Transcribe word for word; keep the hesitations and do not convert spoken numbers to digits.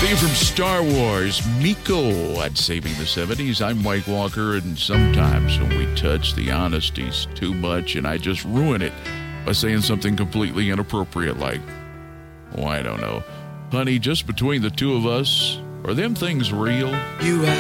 Theme from Star Wars, Miko at Saving the seventies. I'm Mike Walker, and sometimes when we touch the honesties too much, and I just ruin it by saying something completely inappropriate like, oh, I don't know, honey, just between the two of us, are them things real? You